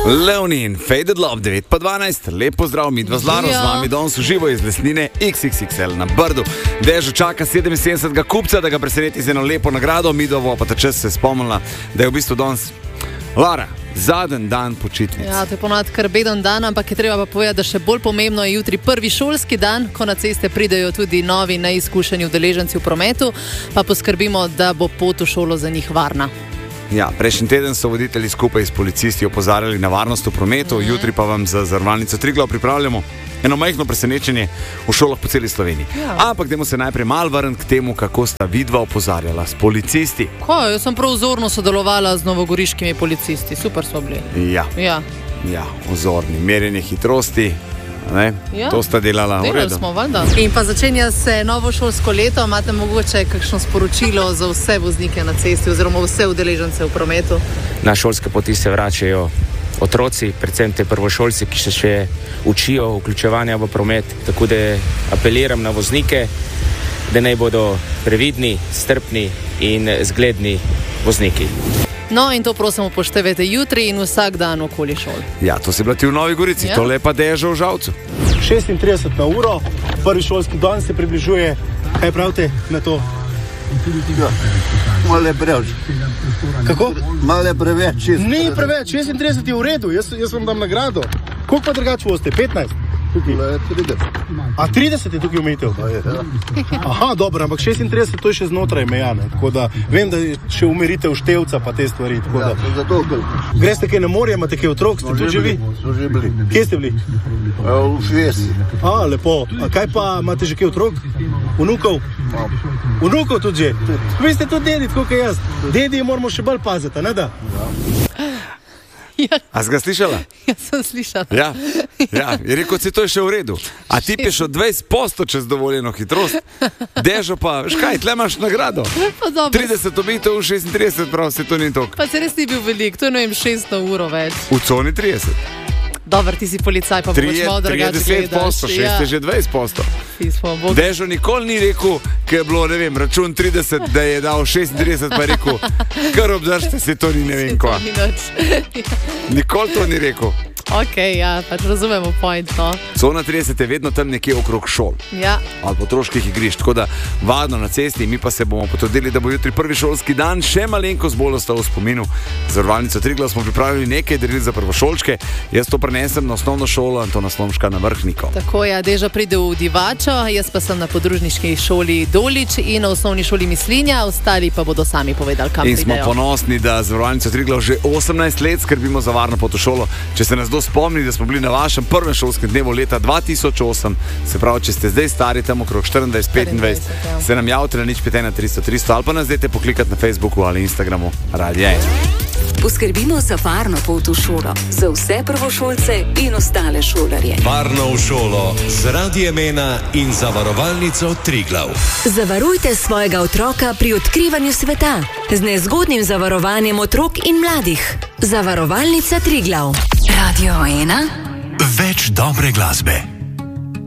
Leonin, Faded Love, 9:12, lep pozdrav, midva z Laro, z vami danes uživo iz Lesnine XXXL na Brdu. Dežo čaka 77. kupca, da ga preseneti z eno lepo nagrado, midva pa ta čas se spomnila, da je v bistvu danes Lara, zadnji dan počitnic. Ja, to je ponovadi kar beden dan, ampak je treba pa povedati, da še bolj pomembno je jutri prvi šolski dan, ko na ceste pridejo tudi novi neizkušeni udeleženci v prometu, pa poskrbimo, da bo pot v šolo za njih varna. Ja, prejšnji teden so voditelji skupaj s policisti opozarjali na varnost v prometu, jutri pa vam za Zavarovalnico Triglav pripravljamo eno majhno presenečenje v šolah po celi Sloveniji. Ja. Ampak dajmo se najprej malo vrniti k temu, kako sta vidva opozarjala s policisti. Kaj, jaz sem prav vzorno sodelovala z novogoriškimi policisti, super so bili. Ja, vzorni, merjenje hitrosti. Ja. To sta delala v redu. Smo, in pa začenja se novo šolsko leto. Imate mogoče kakšno sporočilo za vse voznike na cesti oziroma vse udeležence v prometu? Na šolske poti se vračajo otroci, predvsem te prvošolci, ki se še učijo vključevanja v promet. Tako da apeliram na voznike, da naj bodo previdni, strpni in zgledni vozniki. No, in to prosim upoštevajte jutri in vsak dan okoli šol. Ja, to si bila ti v Novi Gorici, tole pa Dežo v Žalcu. 36 na uro, prvi šolski dan se približuje. Kaj pravite na to? Ja, malo je preveč. Kako? Malo je preveč. Ni preveč, 36 je v redu, jaz vam dam nagrado. Koliko pa drugače boste? 15? Tukaj. 30. A 30 je tukaj omejitev? Aha, dobro, ampak 36 to je še znotraj meja, ne? Tako da vem, da še umeritev števca pa te stvari. Ja, zato. Greste kaj na morje, imate kaj otrok, ste tudi že vi? Smo že bili. Kje ste bili? V Švici. Lepo. A kaj pa, imate že kaj otrok? Vnukov? Vnukov tudi že? Vi ste tudi dedi, tako kot jaz. Dedi moramo še bolj paziti, ne da? Ja. A si ga slišala? Ja, sem slišala. Ja, je rekel, si to je še v redu. A ti peš od 20% čez dovoljeno hitrost, Dežo pa, škaj, tle imaš nagrado. 30 obitev, 36, prav se to ni toliko. Pa se res ni bil velik, to je 6 na uro več. V coni 30. Dobar, ti si policaj, pa boš malo drugače gledaš. 30%, 6 je že 20%. Dežo nikoli ni rekel, ker je bilo, ne vem, račun 30, da je dal 36, pa je rekel, kar obdržite, se to ni ne vem kva. Nikoli to ni rekel. Ok, ja, pač razumemo point, no. Cona 30 je vedno tam nekje okrog šol. Ja. Ali otroških igrišč, tako da varno na cesti, mi pa se bomo potrudili, da bo jutri prvi šolski dan še malenkost bolj ostal v spominu. Zavarovalnico Triglav smo pripravili nekaj daril za prvošolčke, jaz to prenesem na osnovno šolo Antona Slomška na Vrhniko. Tako je, Deža pride v Divačo, jaz pa sem na podružniški šoli Dolič in na osnovni šoli Mislinja, ostali pa bodo sami povedali, kam pridejo. In smo ponosni, da Zavarovalnico Triglav že 18 let skrbimo za varno pot v šolo. Če se nas spomni, da smo bili na vašem prvem šolskem dnevu leta 2008, se pravi, če ste zdaj stari tam okrog 24-25, se nam javite na 051-300-300 ali pa nas dajte poklikati na Facebooku ali Instagramu Radio 1. Poskrbimo za varno pot v šolo, za vse prvošolce in ostale šolarje. Varno v šolo z Radiem 1 in Zavarovalnico Triglav. Zavarujte svojega otroka pri odkrivanju sveta z nezgodnim zavarovanjem otrok in mladih. Zavarovalnica Triglav. Radio 1. Več dobre glasbe.